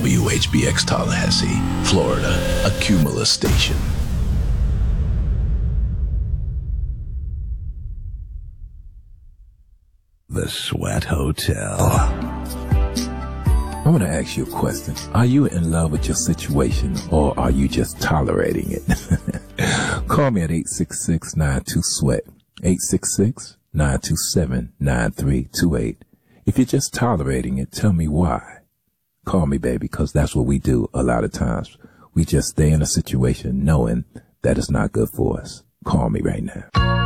WHBX Tallahassee, Florida, a Cumulus station. The Sweat Hotel. I want to ask you a question. Are you in love with your situation, or are you just tolerating it? Call me at 866-92-SWEAT, 866-927-9328. If you're just tolerating it, tell me why. Call me, baby, because that's what we do a lot of times. We just stay in a situation knowing that it's not good for us. Call me right now.